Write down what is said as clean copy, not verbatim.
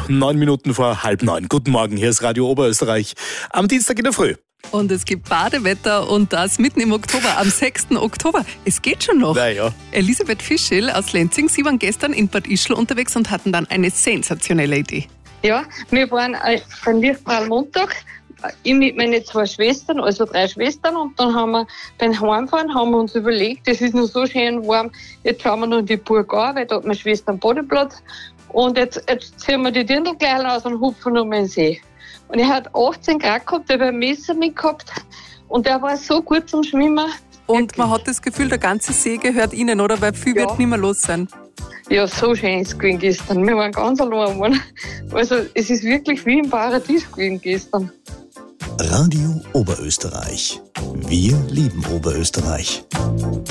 9 Minuten vor 8:30. Guten Morgen, hier ist Radio Oberösterreich am Dienstag in der Früh. Und es gibt Badewetter und das mitten im Oktober, am 6. Oktober. Es geht schon noch. Naja. Elisabeth Fischl aus Lenzing, Sie waren gestern in Bad Ischl unterwegs und hatten dann eine sensationelle Idee. Ja, wir waren beim Lichtstrahlmontag, ich mit meinen 2 Schwestern, also 3 Schwestern, und dann haben wir beim Heimfahren uns überlegt, es ist noch so schön warm, jetzt schauen wir noch in die Burg an, weil da hat meine Schwester einen Badeplatz, und jetzt ziehen wir die Dirndl gleich aus und hupfen um den See. Und er hat 18 Grad gehabt, der hat ein Messer mitgehabt und der war so gut zum Schwimmen. Und man hat das Gefühl, der ganze See gehört Ihnen, oder? Weil viel wird nicht mehr los sein. Ja, so schön ist es gewesen gestern. Wir waren ganz allein. Also es ist wirklich wie im Paradies gewesen gestern. Radio Oberösterreich. Wir lieben Oberösterreich.